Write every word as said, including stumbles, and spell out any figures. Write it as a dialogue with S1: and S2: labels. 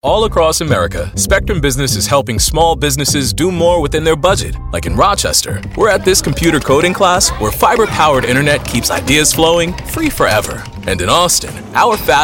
S1: All across America, Spectrum Business is helping small businesses do more within their budget. Like in Rochester, we're at this computer coding class where fiber-powered internet keeps ideas flowing free forever. And in Austin, our fast